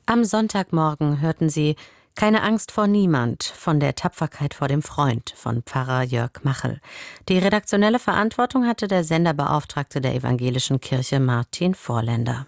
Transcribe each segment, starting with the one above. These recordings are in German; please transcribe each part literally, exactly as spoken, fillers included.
Am Sonntagmorgen hörten Sie »Keine Angst vor niemand« von der Tapferkeit vor dem Freund von Pfarrer Jörg Machel. Die redaktionelle Verantwortung hatte der Senderbeauftragte der Evangelischen Kirche Martin Vorländer.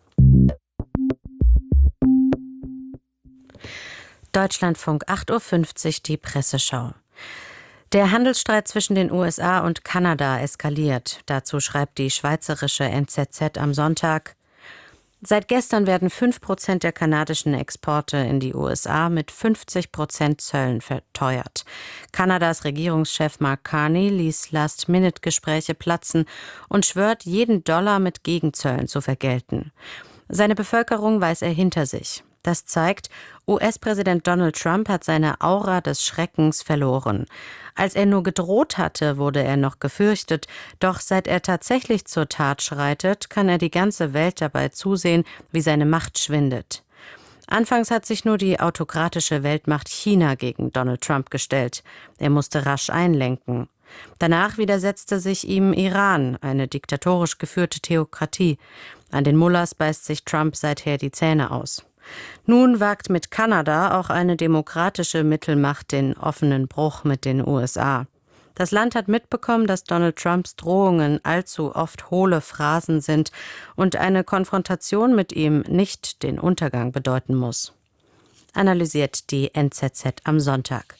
Deutschlandfunk, acht Uhr fünfzig, die Presseschau. Der Handelsstreit zwischen den U S A und Kanada eskaliert. Dazu schreibt die schweizerische N Z Z am Sonntag: Seit gestern werden fünf Prozent der kanadischen Exporte in die U S A mit fünfzig Prozent Zöllen verteuert. Kanadas Regierungschef Mark Carney ließ Last-Minute-Gespräche platzen und schwört, jeden Dollar mit Gegenzöllen zu vergelten. Seine Bevölkerung weiß er hinter sich. Das zeigt, U S-Präsident Donald Trump hat seine Aura des Schreckens verloren. Als er nur gedroht hatte, wurde er noch gefürchtet. Doch seit er tatsächlich zur Tat schreitet, kann er die ganze Welt dabei zusehen, wie seine Macht schwindet. Anfangs hat sich nur die autokratische Weltmacht China gegen Donald Trump gestellt. Er musste rasch einlenken. Danach widersetzte sich ihm Iran, eine diktatorisch geführte Theokratie. An den Mullahs beißt sich Trump seither die Zähne aus. Nun wagt mit Kanada auch eine demokratische Mittelmacht den offenen Bruch mit den U S A. Das Land hat mitbekommen, dass Donald Trumps Drohungen allzu oft hohle Phrasen sind und eine Konfrontation mit ihm nicht den Untergang bedeuten muss. Analysiert die N Z Z am Sonntag.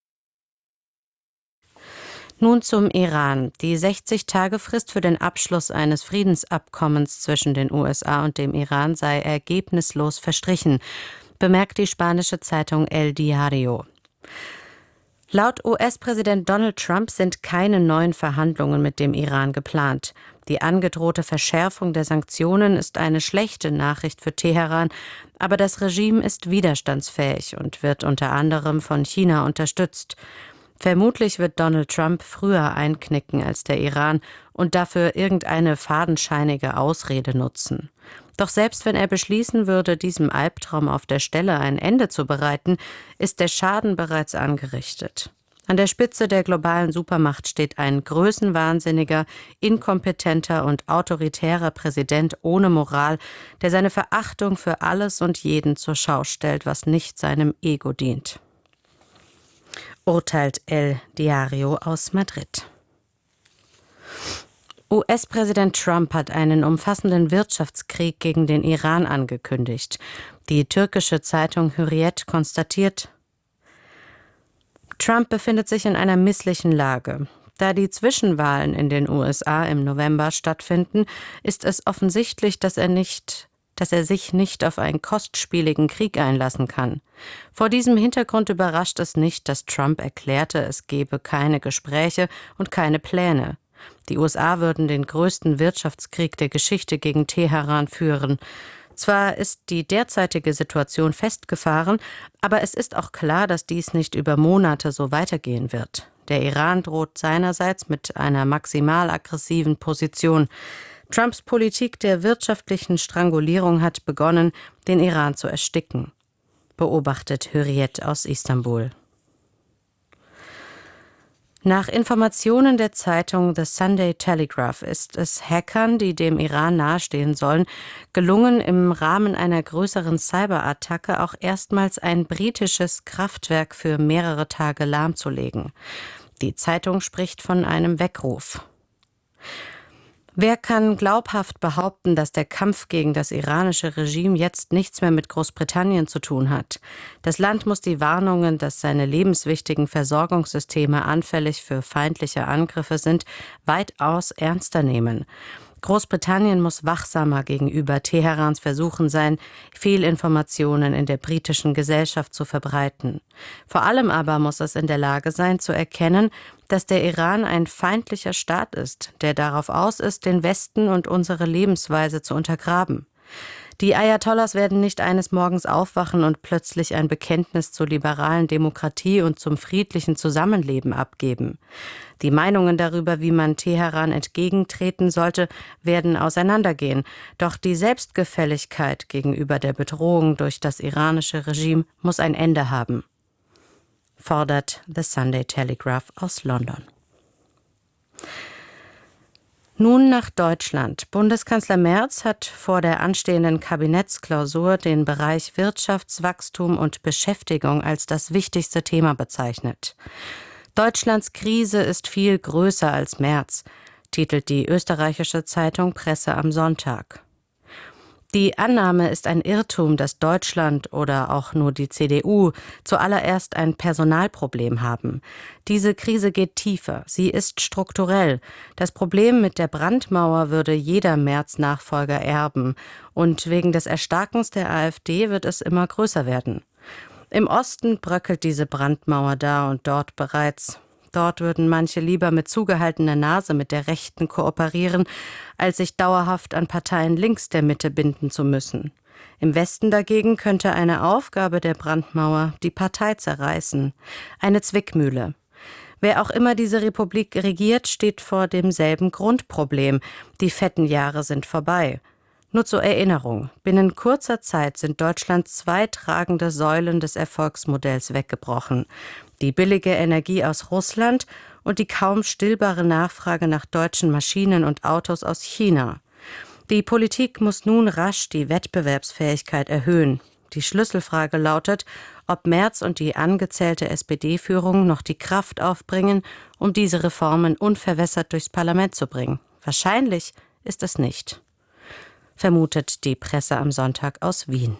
Nun zum Iran. Die sechzig-Tage-Frist für den Abschluss eines Friedensabkommens zwischen den U S A und dem Iran sei ergebnislos verstrichen, bemerkt die spanische Zeitung El Diario. Laut U S-Präsident Donald Trump sind keine neuen Verhandlungen mit dem Iran geplant. Die angedrohte Verschärfung der Sanktionen ist eine schlechte Nachricht für Teheran, aber das Regime ist widerstandsfähig und wird unter anderem von China unterstützt. Vermutlich wird Donald Trump früher einknicken als der Iran und dafür irgendeine fadenscheinige Ausrede nutzen. Doch selbst wenn er beschließen würde, diesem Albtraum auf der Stelle ein Ende zu bereiten, ist der Schaden bereits angerichtet. An der Spitze der globalen Supermacht steht ein größenwahnsinniger, inkompetenter und autoritärer Präsident ohne Moral, der seine Verachtung für alles und jeden zur Schau stellt, was nicht seinem Ego dient. Urteilt El Diario aus Madrid. U S-Präsident Trump hat einen umfassenden Wirtschaftskrieg gegen den Iran angekündigt. Die türkische Zeitung Hürriyet konstatiert: Trump befindet sich in einer misslichen Lage. Da die Zwischenwahlen in den U S A im November stattfinden, ist es offensichtlich, dass er nicht dass er sich nicht auf einen kostspieligen Krieg einlassen kann. Vor diesem Hintergrund überrascht es nicht, dass Trump erklärte, es gebe keine Gespräche und keine Pläne. Die U S A würden den größten Wirtschaftskrieg der Geschichte gegen Teheran führen. Zwar ist die derzeitige Situation festgefahren, aber es ist auch klar, dass dies nicht über Monate so weitergehen wird. Der Iran droht seinerseits mit einer maximal aggressiven Position. Trumps Politik der wirtschaftlichen Strangulierung hat begonnen, den Iran zu ersticken, beobachtet Hürriyet aus Istanbul. Nach Informationen der Zeitung The Sunday Telegraph ist es Hackern, die dem Iran nahestehen sollen, gelungen, im Rahmen einer größeren Cyberattacke auch erstmals ein britisches Kraftwerk für mehrere Tage lahmzulegen. Die Zeitung spricht von einem Weckruf. Wer kann glaubhaft behaupten, dass der Kampf gegen das iranische Regime jetzt nichts mehr mit Großbritannien zu tun hat? Das Land muss die Warnungen, dass seine lebenswichtigen Versorgungssysteme anfällig für feindliche Angriffe sind, weitaus ernster nehmen. Großbritannien muss wachsamer gegenüber Teherans Versuchen sein, Fehlinformationen in der britischen Gesellschaft zu verbreiten. Vor allem aber muss es in der Lage sein, zu erkennen, dass der Iran ein feindlicher Staat ist, der darauf aus ist, den Westen und unsere Lebensweise zu untergraben. Die Ayatollahs werden nicht eines Morgens aufwachen und plötzlich ein Bekenntnis zur liberalen Demokratie und zum friedlichen Zusammenleben abgeben. Die Meinungen darüber, wie man Teheran entgegentreten sollte, werden auseinandergehen. Doch die Selbstgefälligkeit gegenüber der Bedrohung durch das iranische Regime muss ein Ende haben, fordert The Sunday Telegraph aus London. Nun nach Deutschland. Bundeskanzler Merz hat vor der anstehenden Kabinettsklausur den Bereich Wirtschaftswachstum und Beschäftigung als das wichtigste Thema bezeichnet. Deutschlands Krise ist viel größer als Merz, titelt die österreichische Zeitung Presse am Sonntag. Die Annahme ist ein Irrtum, dass Deutschland oder auch nur die C D U zuallererst ein Personalproblem haben. Diese Krise geht tiefer, sie ist strukturell. Das Problem mit der Brandmauer würde jeder Merz-Nachfolger erben und wegen des Erstarkens der AfD wird es immer größer werden. Im Osten bröckelt diese Brandmauer da und dort bereits. Dort würden manche lieber mit zugehaltener Nase mit der Rechten kooperieren, als sich dauerhaft an Parteien links der Mitte binden zu müssen. Im Westen dagegen könnte eine Aufgabe der Brandmauer die Partei zerreißen. Eine Zwickmühle. Wer auch immer diese Republik regiert, steht vor demselben Grundproblem. Die fetten Jahre sind vorbei. Nur zur Erinnerung, binnen kurzer Zeit sind Deutschlands zwei tragende Säulen des Erfolgsmodells weggebrochen. Die billige Energie aus Russland und die kaum stillbare Nachfrage nach deutschen Maschinen und Autos aus China. Die Politik muss nun rasch die Wettbewerbsfähigkeit erhöhen. Die Schlüsselfrage lautet, ob Merz und die angezählte S P D-Führung noch die Kraft aufbringen, um diese Reformen unverwässert durchs Parlament zu bringen. Wahrscheinlich ist es nicht. Vermutet die Presse am Sonntag aus Wien.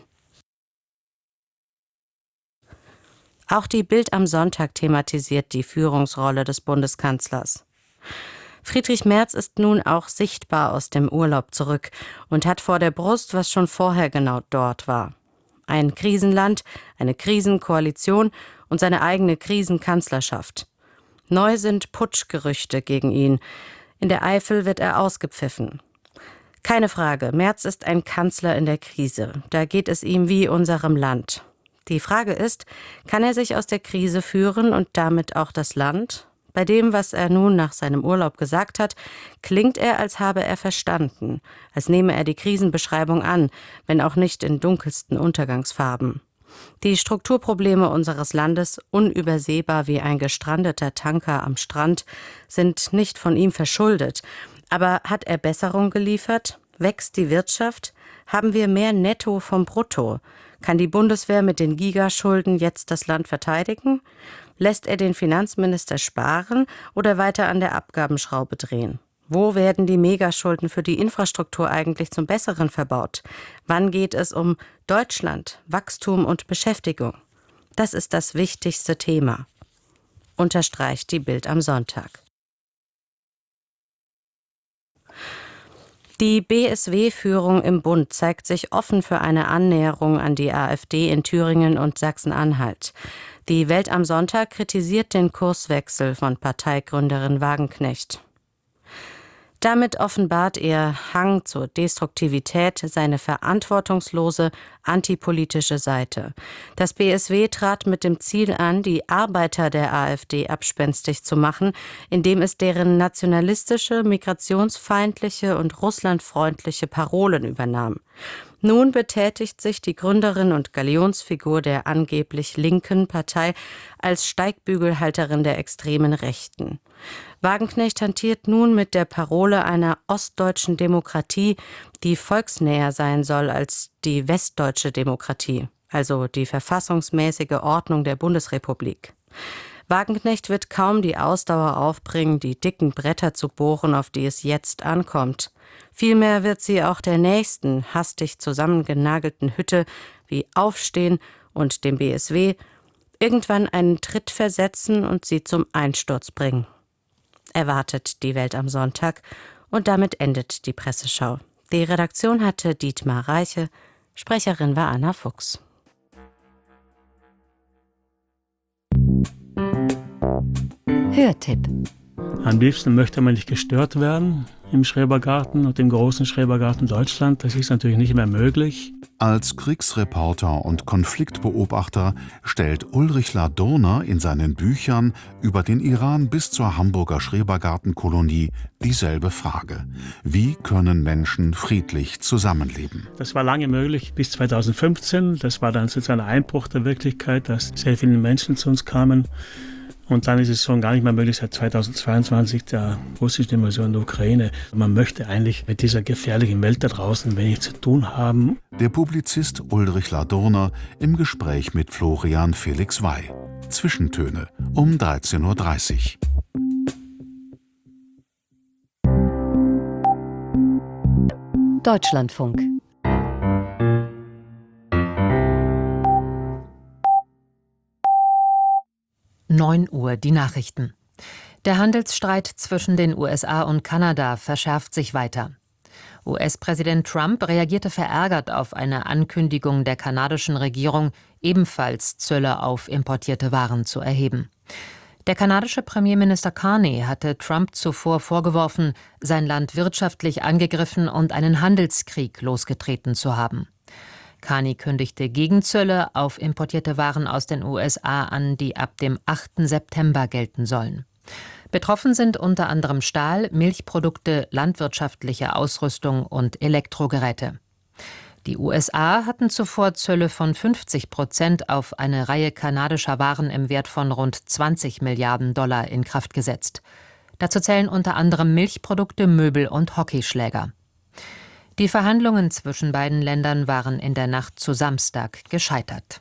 Auch die Bild am Sonntag thematisiert die Führungsrolle des Bundeskanzlers. Friedrich Merz ist nun auch sichtbar aus dem Urlaub zurück und hat vor der Brust, was schon vorher genau dort war. Ein Krisenland, eine Krisenkoalition und seine eigene Krisenkanzlerschaft. Neu sind Putschgerüchte gegen ihn. In der Eifel wird er ausgepfiffen. Keine Frage, Merz ist ein Kanzler in der Krise. Da geht es ihm wie unserem Land. Die Frage ist, kann er sich aus der Krise führen und damit auch das Land? Bei dem, was er nun nach seinem Urlaub gesagt hat, klingt er, als habe er verstanden, als nehme er die Krisenbeschreibung an, wenn auch nicht in dunkelsten Untergangsfarben. Die Strukturprobleme unseres Landes, unübersehbar wie ein gestrandeter Tanker am Strand, sind nicht von ihm verschuldet. Aber hat er Besserung geliefert? Wächst die Wirtschaft? Haben wir mehr Netto vom Brutto? Kann die Bundeswehr mit den Gigaschulden jetzt das Land verteidigen? Lässt er den Finanzminister sparen oder weiter an der Abgabenschraube drehen? Wo werden die Megaschulden für die Infrastruktur eigentlich zum Besseren verbaut? Wann geht es um Deutschland, Wachstum und Beschäftigung? Das ist das wichtigste Thema, unterstreicht die Bild am Sonntag. Die B S W-Führung im Bund zeigt sich offen für eine Annäherung an die AfD in Thüringen und Sachsen-Anhalt. Die Welt am Sonntag kritisiert den Kurswechsel von Parteigründerin Wagenknecht. Damit offenbart ihr Hang zur Destruktivität seine verantwortungslose, antipolitische Seite. Das B S W trat mit dem Ziel an, die Arbeiter der AfD abspenstig zu machen, indem es deren nationalistische, migrationsfeindliche und russlandfreundliche Parolen übernahm. Nun betätigt sich die Gründerin und Galionsfigur der angeblich linken Partei als Steigbügelhalterin der extremen Rechten. Wagenknecht hantiert nun mit der Parole einer ostdeutschen Demokratie, die volksnäher sein soll als die westdeutsche Demokratie, also die verfassungsmäßige Ordnung der Bundesrepublik. Wagenknecht wird kaum die Ausdauer aufbringen, die dicken Bretter zu bohren, auf die es jetzt ankommt. Vielmehr wird sie auch der nächsten, hastig zusammengenagelten Hütte wie Aufstehen und dem B S W irgendwann einen Tritt versetzen und sie zum Einsturz bringen. Erwartet die Welt am Sonntag und damit endet die Presseschau. Die Redaktion hatte Dietmar Reiche, Sprecherin war Anna Fuchs. Hörtipp. Am liebsten möchte man nicht gestört werden im Schrebergarten und im großen Schrebergarten Deutschland. Das ist natürlich nicht mehr möglich. Als Kriegsreporter und Konfliktbeobachter stellt Ulrich Ladurner in seinen Büchern über den Iran bis zur Hamburger Schrebergartenkolonie dieselbe Frage: Wie können Menschen friedlich zusammenleben? Das war lange möglich bis zweitausendfünfzehn. Das war dann sozusagen ein Einbruch der Wirklichkeit, dass sehr viele Menschen zu uns kamen. Und dann ist es schon gar nicht mehr möglich seit zweitausendzweiundzwanzig der russischen Invasion der Ukraine. Man möchte eigentlich mit dieser gefährlichen Welt da draußen wenig zu tun haben. Der Publizist Ulrich Ladurner im Gespräch mit Florian Felix Wey. Zwischentöne um dreizehn Uhr dreißig. Deutschlandfunk. neun Uhr die Nachrichten. Der Handelsstreit zwischen den U S A und Kanada verschärft sich weiter. U S-Präsident Trump reagierte verärgert auf eine Ankündigung der kanadischen Regierung, ebenfalls Zölle auf importierte Waren zu erheben. Der kanadische Premierminister Carney hatte Trump zuvor vorgeworfen, sein Land wirtschaftlich angegriffen und einen Handelskrieg losgetreten zu haben. Carney kündigte Gegenzölle auf importierte Waren aus den U S A an, die ab dem achten September gelten sollen. Betroffen sind unter anderem Stahl, Milchprodukte, landwirtschaftliche Ausrüstung und Elektrogeräte. Die U S A hatten zuvor Zölle von fünfzig Prozent auf eine Reihe kanadischer Waren im Wert von rund zwanzig Milliarden Dollar in Kraft gesetzt. Dazu zählen unter anderem Milchprodukte, Möbel und Hockeyschläger. Die Verhandlungen zwischen beiden Ländern waren in der Nacht zu Samstag gescheitert.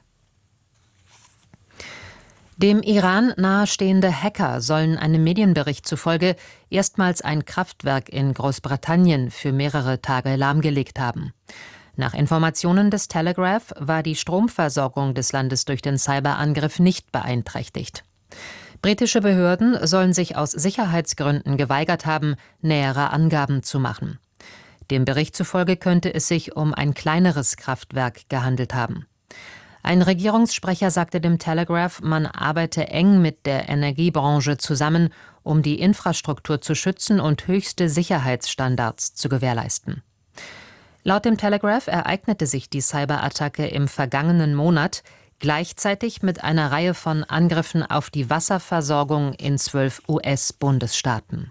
Dem Iran nahestehende Hacker sollen einem Medienbericht zufolge erstmals ein Kraftwerk in Großbritannien für mehrere Tage lahmgelegt haben. Nach Informationen des Telegraph war die Stromversorgung des Landes durch den Cyberangriff nicht beeinträchtigt. Britische Behörden sollen sich aus Sicherheitsgründen geweigert haben, nähere Angaben zu machen. Dem Bericht zufolge könnte es sich um ein kleineres Kraftwerk gehandelt haben. Ein Regierungssprecher sagte dem Telegraph, man arbeite eng mit der Energiebranche zusammen, um die Infrastruktur zu schützen und höchste Sicherheitsstandards zu gewährleisten. Laut dem Telegraph ereignete sich die Cyberattacke im vergangenen Monat gleichzeitig mit einer Reihe von Angriffen auf die Wasserversorgung in zwölf U S-Bundesstaaten.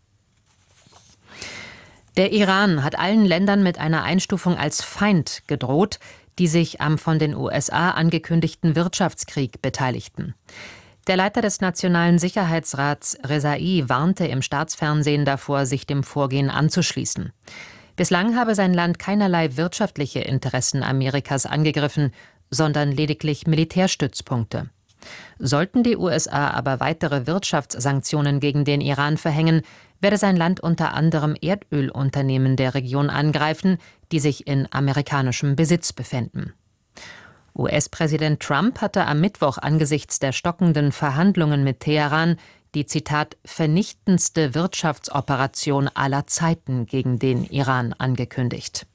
Der Iran hat allen Ländern mit einer Einstufung als Feind gedroht, die sich am von den U S A angekündigten Wirtschaftskrieg beteiligten. Der Leiter des Nationalen Sicherheitsrats Rezai warnte im Staatsfernsehen davor, sich dem Vorgehen anzuschließen. Bislang habe sein Land keinerlei wirtschaftliche Interessen Amerikas angegriffen, sondern lediglich Militärstützpunkte. Sollten die U S A aber weitere Wirtschaftssanktionen gegen den Iran verhängen, werde sein Land unter anderem Erdölunternehmen der Region angreifen, die sich in amerikanischem Besitz befänden. U S-Präsident Trump hatte am Mittwoch angesichts der stockenden Verhandlungen mit Teheran die, Zitat, vernichtendste Wirtschaftsoperation aller Zeiten gegen den Iran angekündigt.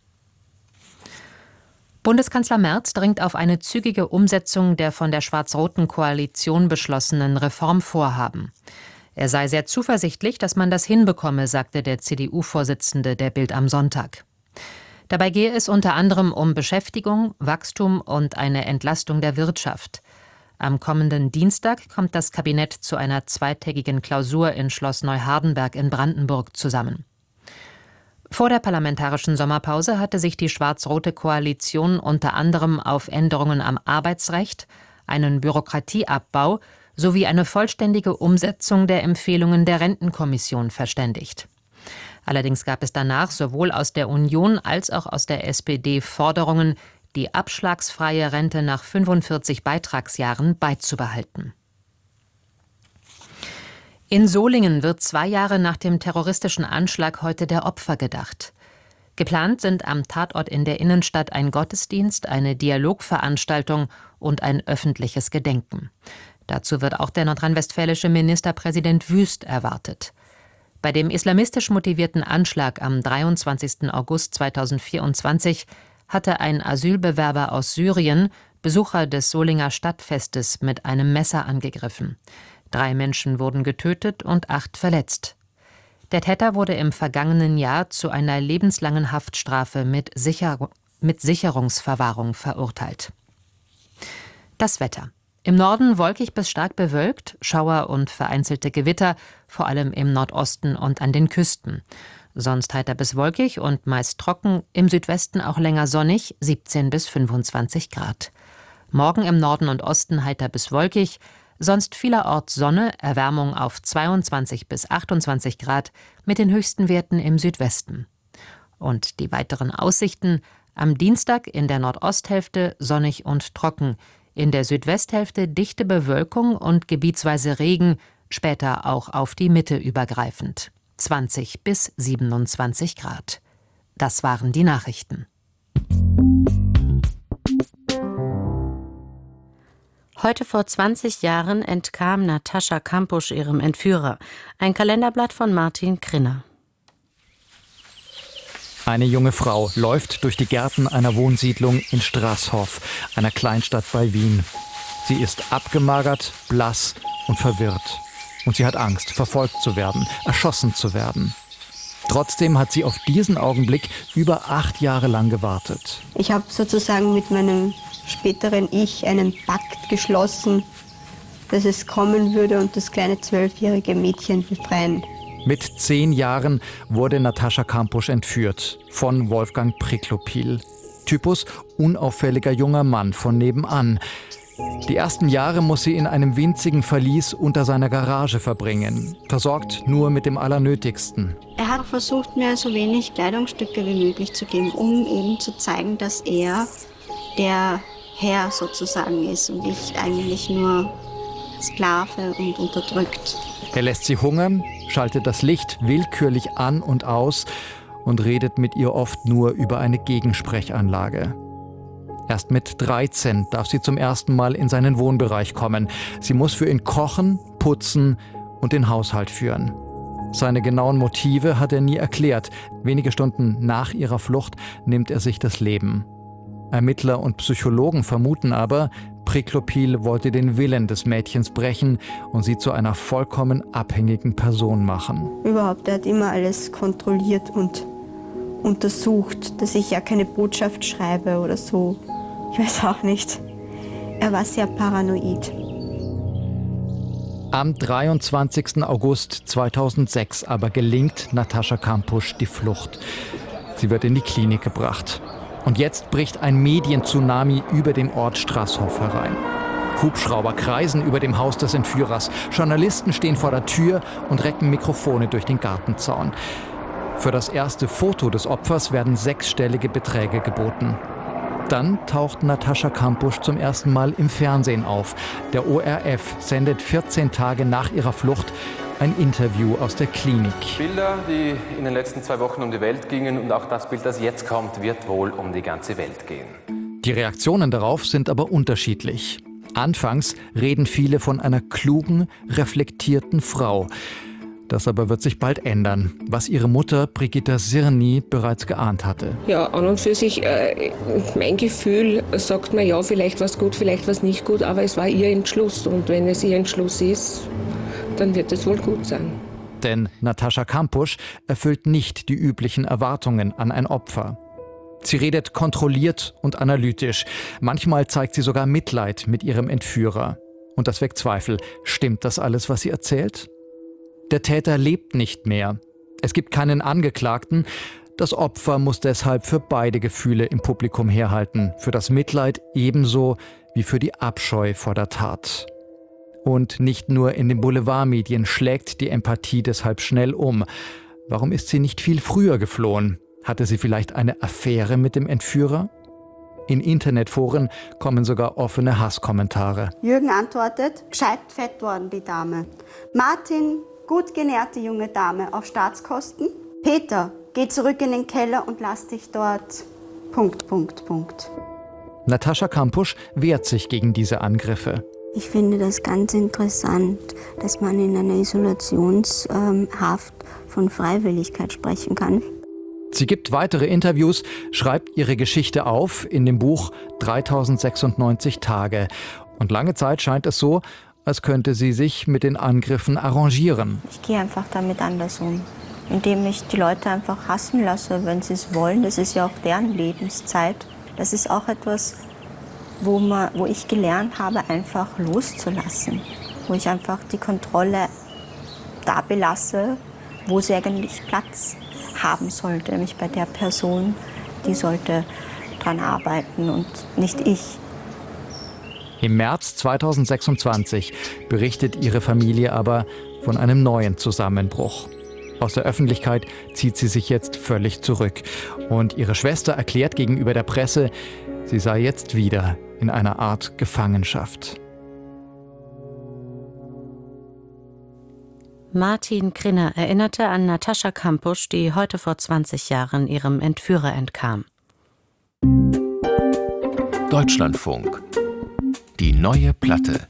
Bundeskanzler Merz dringt auf eine zügige Umsetzung der von der schwarz-roten Koalition beschlossenen Reformvorhaben. Er sei sehr zuversichtlich, dass man das hinbekomme, sagte der C D U-Vorsitzende der Bild am Sonntag. Dabei gehe es unter anderem um Beschäftigung, Wachstum und eine Entlastung der Wirtschaft. Am kommenden Dienstag kommt das Kabinett zu einer zweitägigen Klausur in Schloss Neuhardenberg in Brandenburg zusammen. Vor der parlamentarischen Sommerpause hatte sich die schwarz-rote Koalition unter anderem auf Änderungen am Arbeitsrecht, einen Bürokratieabbau sowie eine vollständige Umsetzung der Empfehlungen der Rentenkommission verständigt. Allerdings gab es danach sowohl aus der Union als auch aus der S P D Forderungen, die abschlagsfreie Rente nach fünfundvierzig Beitragsjahren beizubehalten. In Solingen wird zwei Jahre nach dem terroristischen Anschlag heute der Opfer gedacht. Geplant sind am Tatort in der Innenstadt ein Gottesdienst, eine Dialogveranstaltung und ein öffentliches Gedenken. Dazu wird auch der nordrhein-westfälische Ministerpräsident Wüst erwartet. Bei dem islamistisch motivierten Anschlag am dreiundzwanzigsten August zweitausendvierundzwanzig hatte ein Asylbewerber aus Syrien Besucher des Solinger Stadtfestes mit einem Messer angegriffen. Drei Menschen wurden getötet und acht verletzt. Der Täter wurde im vergangenen Jahr zu einer lebenslangen Haftstrafe mit, Sicher- mit Sicherungsverwahrung verurteilt. Das Wetter. Im Norden wolkig bis stark bewölkt, Schauer und vereinzelte Gewitter, vor allem im Nordosten und an den Küsten. Sonst heiter bis wolkig und meist trocken, im Südwesten auch länger sonnig, siebzehn bis fünfundzwanzig Grad. Morgen im Norden und Osten heiter bis wolkig, Sonst vielerorts Sonne, Erwärmung auf zweiundzwanzig bis achtundzwanzig Grad mit den höchsten Werten im Südwesten. Und die weiteren Aussichten: am Dienstag in der Nordosthälfte sonnig und trocken, in der Südwesthälfte dichte Bewölkung und gebietsweise Regen, später auch auf die Mitte übergreifend. zwanzig bis siebenundzwanzig Grad. Das waren die Nachrichten. Heute vor zwanzig Jahren entkam Natascha Kampusch ihrem Entführer. Ein Kalenderblatt von Martin Krinner. Eine junge Frau läuft durch die Gärten einer Wohnsiedlung in Straßhof, einer Kleinstadt bei Wien. Sie ist abgemagert, blass und verwirrt. Und sie hat Angst, verfolgt zu werden, erschossen zu werden. Trotzdem hat sie auf diesen Augenblick über acht Jahre lang gewartet. Ich habe sozusagen mit meinem späteren Ich einen Pakt geschlossen, dass es kommen würde und das kleine zwölfjährige Mädchen befreien. Mit zehn Jahren wurde Natascha Kampusch entführt von Wolfgang Priklopil. Typus unauffälliger junger Mann von nebenan. Die ersten Jahre muss sie in einem winzigen Verlies unter seiner Garage verbringen, versorgt nur mit dem Allernötigsten. Er hat versucht, mir so wenig Kleidungsstücke wie möglich zu geben, um eben zu zeigen, dass er der Herr sozusagen ist und ich eigentlich nur Sklave und unterdrückt. Er lässt sie hungern, schaltet das Licht willkürlich an und aus und redet mit ihr oft nur über eine Gegensprechanlage. Erst mit dreizehn darf sie zum ersten Mal in seinen Wohnbereich kommen. Sie muss für ihn kochen, putzen und den Haushalt führen. Seine genauen Motive hat er nie erklärt. Wenige Stunden nach ihrer Flucht nimmt er sich das Leben. Ermittler und Psychologen vermuten aber, Priklopil wollte den Willen des Mädchens brechen und sie zu einer vollkommen abhängigen Person machen. Überhaupt, er hat immer alles kontrolliert und untersucht, dass ich ja keine Botschaft schreibe oder so. Ich weiß auch nicht. Er war sehr paranoid. Am dreiundzwanzigsten August zweitausendsechs aber gelingt Natascha Kampusch die Flucht. Sie wird in die Klinik gebracht. Und jetzt bricht ein Medientsunami über den Ort Straßhof herein. Hubschrauber kreisen über dem Haus des Entführers. Journalisten stehen vor der Tür und recken Mikrofone durch den Gartenzaun. Für das erste Foto des Opfers werden sechsstellige Beträge geboten. Dann taucht Natascha Kampusch zum ersten Mal im Fernsehen auf. Der O R F sendet vierzehn Tage nach ihrer Flucht ein Interview aus der Klinik. Bilder, die in den letzten zwei Wochen um die Welt gingen, und auch das Bild, das jetzt kommt, wird wohl um die ganze Welt gehen. Die Reaktionen darauf sind aber unterschiedlich. Anfangs reden viele von einer klugen, reflektierten Frau. Das aber wird sich bald ändern, was ihre Mutter Brigitta Sirny bereits geahnt hatte. Ja, an und für sich, äh, mein Gefühl sagt mir, ja, vielleicht war es gut, vielleicht war es nicht gut, aber es war ihr Entschluss. Und wenn es ihr Entschluss ist, dann wird es wohl gut sein. Denn Natascha Kampusch erfüllt nicht die üblichen Erwartungen an ein Opfer. Sie redet kontrolliert und analytisch. Manchmal zeigt sie sogar Mitleid mit ihrem Entführer. Und das weckt Zweifel. Stimmt das alles, was sie erzählt? Der Täter lebt nicht mehr. Es gibt keinen Angeklagten. Das Opfer muss deshalb für beide Gefühle im Publikum herhalten. Für das Mitleid ebenso wie für die Abscheu vor der Tat. Und nicht nur in den Boulevardmedien schlägt die Empathie deshalb schnell um. Warum ist sie nicht viel früher geflohen? Hatte sie vielleicht eine Affäre mit dem Entführer? In Internetforen kommen sogar offene Hasskommentare. Jürgen antwortet, gescheit fett worden, die Dame. Martin, gut genährte junge Dame auf Staatskosten. Peter, geh zurück in den Keller und lass dich dort... Punkt, Punkt, Punkt. Natascha Kampusch wehrt sich gegen diese Angriffe. Ich finde das ganz interessant, dass man in einer Isolationshaft von Freiwilligkeit sprechen kann. Sie gibt weitere Interviews, schreibt ihre Geschichte auf in dem Buch dreitausendsechsundneunzig Tage. Und lange Zeit scheint es so, als könnte sie sich mit den Angriffen arrangieren. Ich gehe einfach damit anders um, indem ich die Leute einfach hassen lasse, wenn sie es wollen. Das ist ja auch deren Lebenszeit. Das ist auch etwas, wo, man, wo ich gelernt habe, einfach loszulassen. Wo ich einfach die Kontrolle da belasse, wo sie eigentlich Platz haben sollte. Nämlich bei der Person, die sollte dran arbeiten und nicht ich. Im März zweitausendsechsundzwanzig berichtet ihre Familie aber von einem neuen Zusammenbruch. Aus der Öffentlichkeit zieht sie sich jetzt völlig zurück. Und ihre Schwester erklärt gegenüber der Presse, sie sei jetzt wieder in einer Art Gefangenschaft. Martin Krinner erinnerte an Natascha Kampusch, die heute vor zwanzig Jahren ihrem Entführer entkam. Deutschlandfunk. Die neue Platte.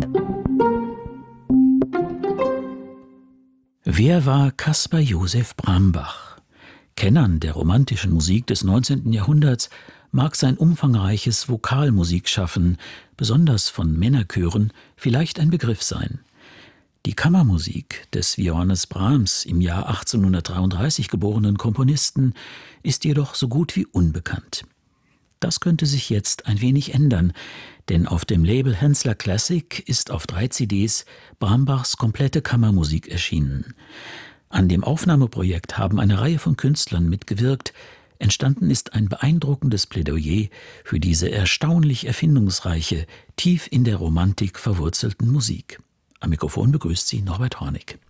Wer war Caspar Josef Brambach? Kennern der romantischen Musik des neunzehnten Jahrhunderts mag sein umfangreiches Vokalmusikschaffen, besonders von Männerchören, vielleicht ein Begriff sein. Die Kammermusik des Johannes Brahms, im Jahr achtzehnhundertdreiunddreißig geborenen Komponisten, ist jedoch so gut wie unbekannt. Das könnte sich jetzt ein wenig ändern, denn auf dem Label Hensler Classic ist auf drei C Ds Brambachs komplette Kammermusik erschienen. An dem Aufnahmeprojekt haben eine Reihe von Künstlern mitgewirkt. Entstanden ist ein beeindruckendes Plädoyer für diese erstaunlich erfindungsreiche, tief in der Romantik verwurzelten Musik. Am Mikrofon begrüßt Sie Norbert Hornig.